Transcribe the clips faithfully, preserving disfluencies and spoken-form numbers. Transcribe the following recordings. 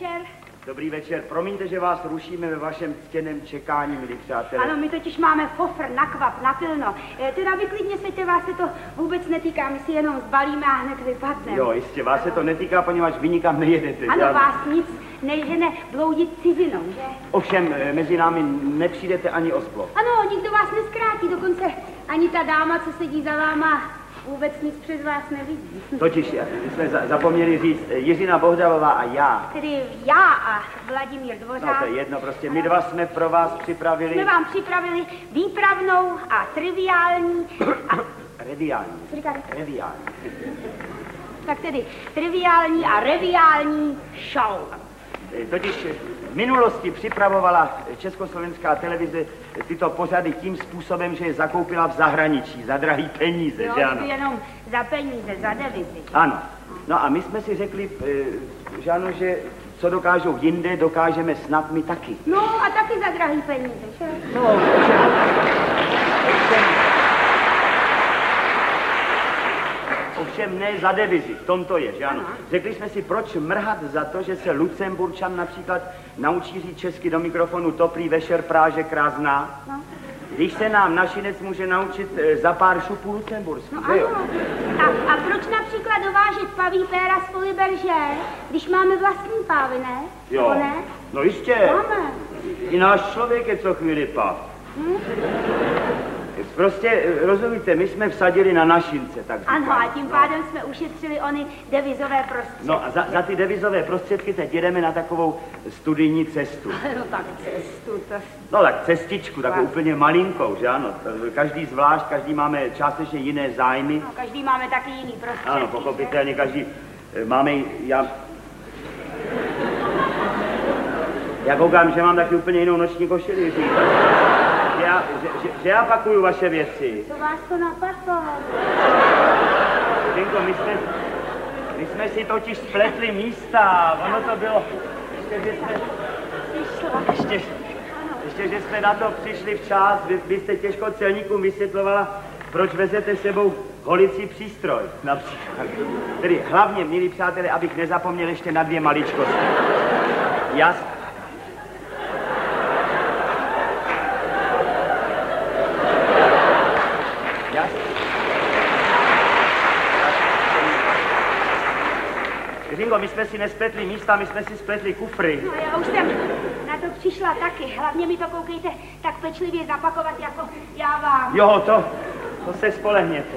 večer. Dobrý večer. Promiňte, že vás rušíme ve vašem ctěném čekání, milí přátelé. Ano, my totiž máme fofr na kvap, na pilno. E, teda vy klidně seďte, vás se to vůbec netýká, my si jenom zbalíme a hned vypadneme. Jo, jistě, vás se to netýká, poněvadž vy nikam nejedete. Ano, já... vás nic nežene bloudit cizinou, že? Ovšem, mezi námi nepřijdete ani o splot. Ano, nikdo vás neskrátí, dokonce ani ta dáma, co sedí za váma, vůbec nic přes vás nevidí. Totiž jsme za, zapomněli říct, Jiřina Bohdalová a já. Tedy já a Vladimír Dvořák. No to je jedno, prostě my dva jsme pro vás připravili... Jsme vám připravili výpravnou a triviální a... Reviální. Co říkáte? Reviální. Tak tedy triviální a reviální show. Totiž v minulosti připravovala Československá televize tyto pořady tím způsobem, že je zakoupila v zahraničí za drahý peníze, jo, že ano? jenom za peníze, za devizy. Ano. No a my jsme si řekli, že ano, že co dokážou jinde, dokážeme snad my taky. No a taky za drahý peníze, že? No, ovšem, ovšem, ovšem ne za devizy, v tom to je, že ano. Řekli jsme si, proč mrhat za to, že se Lucemburčan například naučí říct česky do mikrofonu to prý vešer Práže krásná, no. Když se nám našinec může naučit za pár šupů lucemburský, no, ano. A, a proč například dovážet paví péra z Foliberže, když máme vlastní pávy, ne? Jo, ne? No jistě. Máme. I náš člověk je co chvíli pav. Hm? Prostě, rozumíte, my jsme vsadili na našince, tak říkám. Ano, a tím pádem no. jsme ušetřili ony devizové prostředky. No a za, za ty devizové prostředky teď jedeme na takovou studijní cestu. No tak cestu, to... No tak cestičku, takovou úplně malinkou, že ano. Každý zvlášť, každý máme částečně jiné zájmy. No, každý máme taky jiný prostředky. Ano, pochopitelně, každý máme, já... Já koukám, že mám taky úplně jinou noční košili, že, já, že, že, že já pakuju vaše věci. To vás to napadlo. Jinko, my jsme, my jsme si totiž spletli místa, ono to bylo, ještě, že jsme, ještě, ještě, že jsme na to přišli včas, vy, vy jste těžko celníkům vysvětlovala, proč vezete sebou holicí přístroj, například. Tedy hlavně, milí přátelé, abych nezapomněl ještě na dvě maličkosti. Já... Ringo, my jsme si nespletli místa, my jsme si spletli kufry. No já už jsem na to přišla taky. Hlavně mi to koukejte tak pečlivě zapakovat, jako já vám. Jo, to, to se spolehněte.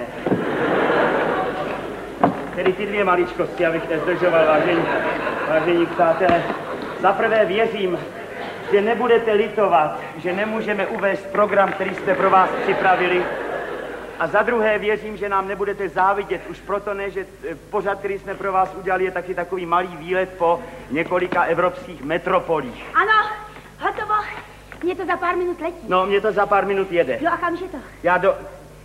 Tedy ty dvě maličkosti, abych nezdržoval, vážení, vážení přátelé. Za prvé věřím, že nebudete litovat, že nemůžeme uvést program, který jste pro vás připravili. A za druhé věřím, že nám nebudete závidět, už proto ne, že pořad, který jsme pro vás udělali, je taky takový malý výlet po několika evropských metropolích. Ano, hotovo. Mně to za pár minut letí. No, mně to za pár minut jede. Jo, a kamže to? Já do...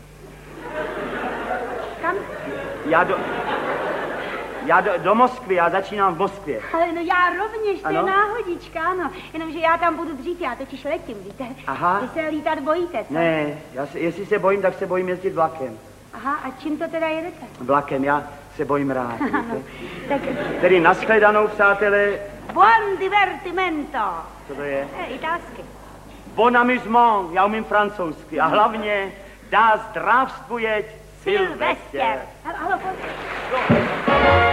Kam? Já do... Já do, do Moskvy, já začínám v Moskvě. Ale no já rovněž, to ano? je náhodička, ano. Jenomže já tam budu dřív, já totiž letím, víte. Aha. Vy se lítat bojíte, co? Ne, já se, jestli se bojím, tak se bojím jezdit vlakem. Aha, a čím to teda jedete? Vlakem, já se bojím rád. Ano, tak... Tedy nashledanou, přátelé. Buon divertimento. Co to je? Je, italsky. Bon amusement, já umím francouzsky. A hlavně, dá zdravstvujet Silvestr. Silvestr. Halo, halo,